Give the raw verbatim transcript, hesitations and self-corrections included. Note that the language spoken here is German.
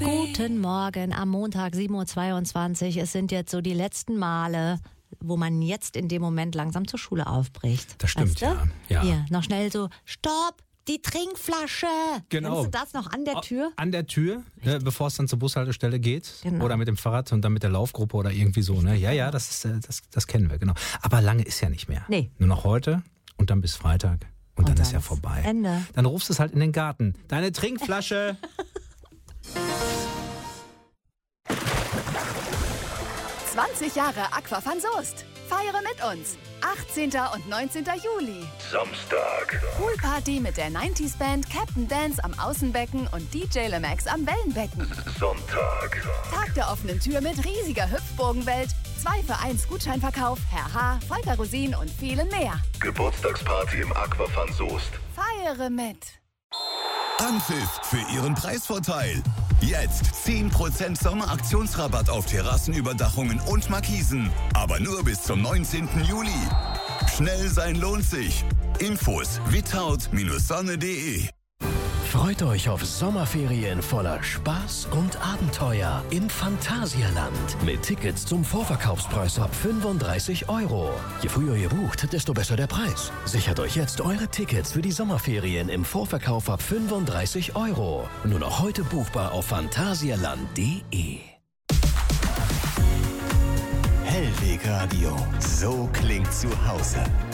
Guten Morgen am Montag, sieben Uhr zweiundzwanzig. Es sind jetzt so die letzten Male, wo man jetzt in dem Moment langsam zur Schule aufbricht. Das stimmt, weißt du? ja. ja. Hier, noch schnell so, Stopp, die Trinkflasche. Genau. Kennst du das noch an der Tür? An der Tür, ne, bevor es dann zur Bushaltestelle geht. Genau. Oder mit dem Fahrrad und dann mit der Laufgruppe oder irgendwie so. Ne? Ja, ja, das, ist, äh, das, das kennen wir, genau. Aber lange ist ja nicht mehr. Nee. Nur noch heute und dann bis Freitag. Und, und dann, dann ist ja vorbei. Ende. Dann rufst du es halt in den Garten. Deine Trinkflasche. zwanzig Jahre Aquafan Soest. Feiere mit uns. achtzehnten und neunzehnten Juli. Samstag. Poolparty mit der neunziger Band Captain Dance am Außenbecken und D J Lemax am Wellenbecken. Sonntag. Tag der offenen Tür mit riesiger Hüpfburgenwelt, zwei für eins Gutscheinverkauf, Herr H., Volker Rosin und vielen mehr. Geburtstagsparty im Aquafan Soest. Feiere mit. Anpfiff für Ihren Preisvorteil. Jetzt zehn Prozent Sommeraktionsrabatt auf Terrassenüberdachungen und Markisen. Aber nur bis zum neunzehnten Juli. Schnell sein lohnt sich. Infos without sonne punkt de. Freut euch auf Sommerferien voller Spaß und Abenteuer im Phantasialand. Mit Tickets zum Vorverkaufspreis ab fünfunddreißig Euro. Je früher ihr bucht, desto besser der Preis. Sichert euch jetzt eure Tickets für die Sommerferien im Vorverkauf ab fünfunddreißig Euro. Nur noch heute buchbar auf phantasialand punkt de. Hellweg Radio. So klingt zu Hause.